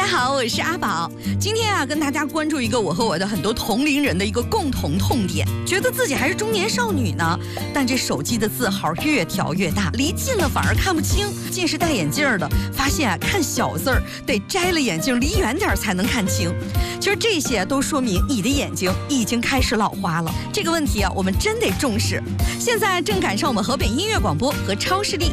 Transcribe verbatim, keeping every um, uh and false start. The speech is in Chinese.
好，我是阿宝。今天啊，跟大家关注一个我和我的很多同龄人的一个共同痛点，觉得自己还是中年少女呢，但这手机的字号越调越大，离近了反而看不清。近视戴眼镜的发现啊，看小字儿得摘了眼镜离远点才能看清。其实这些都说明你的眼睛已经开始老花了。这个问题啊，我们真得重视。现在正赶上我们河北音乐广播和超视力